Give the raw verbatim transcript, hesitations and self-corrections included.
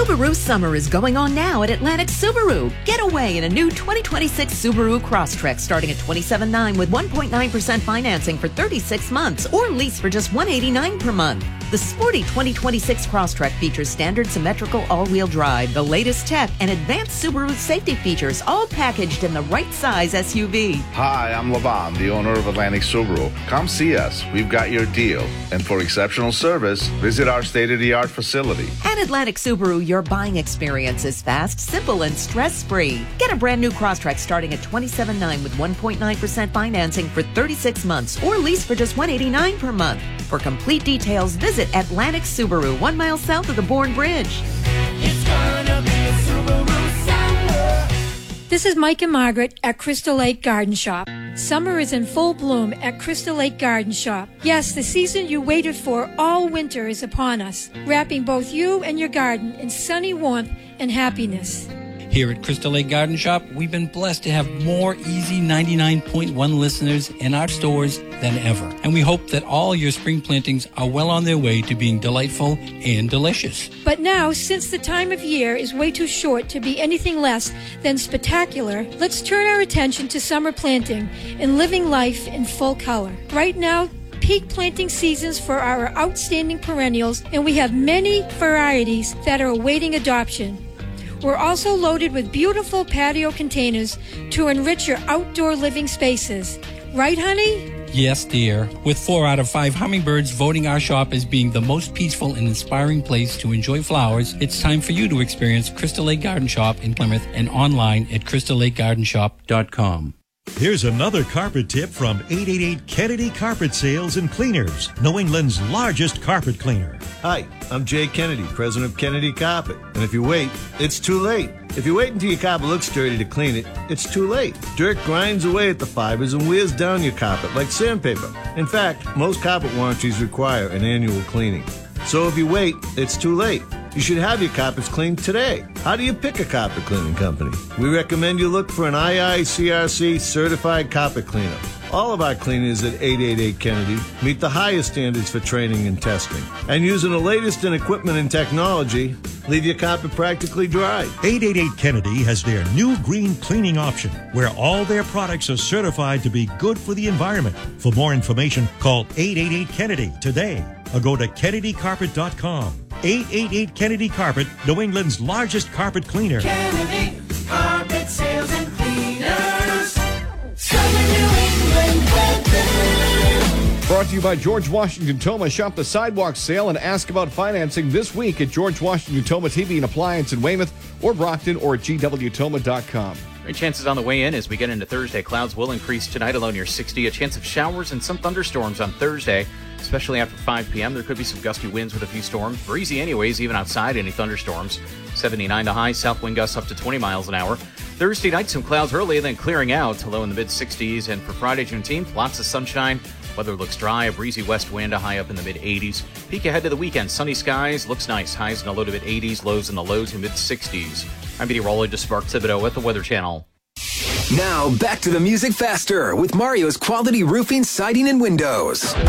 Subaru summer is going on now at Atlantic Subaru. Get away in a new twenty twenty-six Subaru Crosstrek starting at twenty-seven nine with one point nine percent financing for thirty-six months or lease for just one hundred eighty-nine dollars per month. The sporty twenty twenty-six Crosstrek features standard symmetrical all-wheel drive, the latest tech, and advanced Subaru safety features, all packaged in the right size S U V. Hi, I'm Lavan, the owner of Atlantic Subaru. Come see us. We've got your deal. And for exceptional service, visit our state-of-the-art facility. At Atlantic Subaru, your buying experience is fast, simple, and stress-free. Get a brand new Crosstrek starting at twenty-seven nine with one point nine percent financing for thirty-six months or lease for just one hundred eighty-nine dollars per month. For complete details, visit Atlantic Subaru, one mile south of the Bourne Bridge. It's gonna be a Subaru summer. This is Mike and Margaret at Crystal Lake Garden Shop. Summer is in full bloom at Crystal Lake Garden Shop. Yes, the season you waited for all winter is upon us, wrapping both you and your garden in sunny warmth and happiness. Here at Crystal Lake Garden Shop, we've been blessed to have more Easy ninety-nine point one listeners in our stores than ever. And we hope that all your spring plantings are well on their way to being delightful and delicious. But now, since the time of year is way too short to be anything less than spectacular, let's turn our attention to summer planting and living life in full color. Right now, peak planting seasons for our outstanding perennials, and we have many varieties that are awaiting adoption. We're also loaded with beautiful patio containers to enrich your outdoor living spaces. Right, honey? Yes, dear. With four out of five hummingbirds voting our shop as being the most peaceful and inspiring place to enjoy flowers, it's time for you to experience Crystal Lake Garden Shop in Plymouth and online at crystal lake garden shop dot com. Here's another carpet tip from eight eight eight Kennedy Carpet Sales and Cleaners, New England's largest carpet cleaner. Hi, I'm Jay Kennedy, president of Kennedy Carpet. And if you wait, it's too late. If you wait until your carpet looks dirty to clean it, it's too late. Dirt grinds away at the fibers and wears down your carpet like sandpaper. In fact, most carpet warranties require an annual cleaning. So if you wait, it's too late. You should have your carpets cleaned today. How do you pick a carpet cleaning company? We recommend you look for an I I C R C certified carpet cleaner. All of our cleaners at eight eight eight Kennedy meet the highest standards for training and testing. And using the latest in equipment and technology, leave your carpet practically dry. eight eight eight Kennedy has their new green cleaning option, where all their products are certified to be good for the environment. For more information, call eight eight eight Kennedy today or go to kennedy carpet dot com. eight eight eight Kennedy Carpet, New England's largest carpet cleaner. Kennedy Carpet Sales and Cleaners. Southern New England weather. Brought to you by George Washington Toma. Shop the sidewalk sale and ask about financing this week at George Washington Toma T V and Appliance in Weymouth or Brockton or at g w toma dot com. Great chances on the way in as we get into Thursday. Clouds will increase tonight, along near sixty. A chance of showers and some thunderstorms on Thursday, especially after five p.m. There could be some gusty winds with a few storms. Breezy anyways, even outside any thunderstorms. seventy-nine to high, south wind gusts up to twenty miles an hour. Thursday night, some clouds early, then clearing out, low in the mid-sixties. And for Friday, Juneteenth, lots of sunshine. Weather looks dry, a breezy west wind, a high up in the mid-eighties. Peek ahead to the weekend, sunny skies, looks nice. Highs in the low to mid-eighties, lows in the low to mid-sixties. I'm meteorologist Spark Thibodeau at the Weather Channel. Now, back to the music faster with Mario's Quality Roofing, Siding, and Windows.